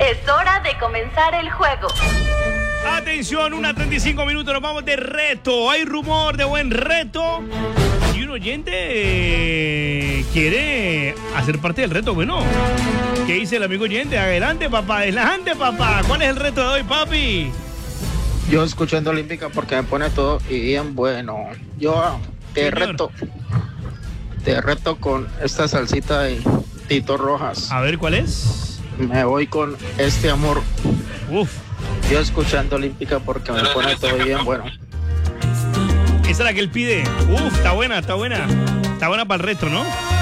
Es hora de comenzar el juego. Atención, 1:35, nos vamos de reto. Hay rumor de buen reto. Y un oyente quiere hacer parte del reto. Bueno, ¿qué dice el amigo oyente? Adelante, papá, adelante, papá. ¿Cuál es el reto de hoy, papi? Yo escuchando Olímpica porque me pone todo y bien bueno. Yo te reto con esta salsita de Tito Rojas. A ver, ¿cuál es? Me voy con Este Amor. Uf. Yo escuchando Olímpica porque me pone todo bien bueno. Esa es la que él pide. Uf, está buena. Está buena para el reto, ¿no?